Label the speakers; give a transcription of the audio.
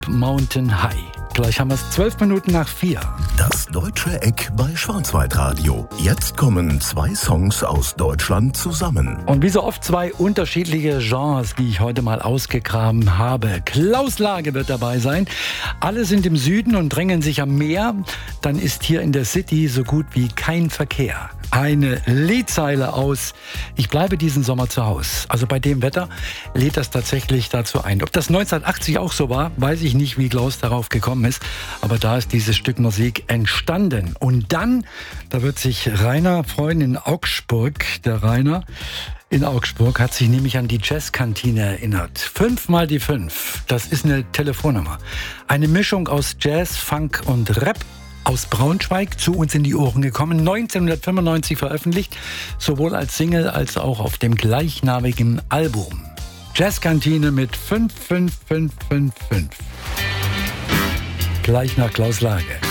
Speaker 1: Mountain High. Gleich haben wir es 12 Minuten nach 4.
Speaker 2: Das Deutsche Eck bei Schwarzwaldradio. Jetzt kommen 2 Songs aus Deutschland zusammen.
Speaker 1: Und wie so oft 2 unterschiedliche Genres, die ich heute mal ausgegraben habe. Klaus Lage wird dabei sein. Alle sind im Süden und drängen sich am Meer. Dann ist hier in der City so gut wie kein Verkehr. Eine Liedzeile aus Ich bleibe diesen Sommer zu Hause. Also bei dem Wetter lädt das tatsächlich dazu ein. Ob das 1980 auch so war, weiß ich nicht, wie Klaus darauf gekommen ist. Aber da ist dieses Stück Musik entstanden. Und dann, da wird sich Rainer freuen in Augsburg. Der Rainer in Augsburg hat sich nämlich an die Jazzkantine erinnert. 5 mal die 5. Das ist eine Telefonnummer. Eine Mischung aus Jazz, Funk und Rap. Aus Braunschweig zu uns in die Ohren gekommen, 1995 veröffentlicht, sowohl als Single als auch auf dem gleichnamigen Album. Jazzkantine mit 55555. Gleich nach Klaus Lage.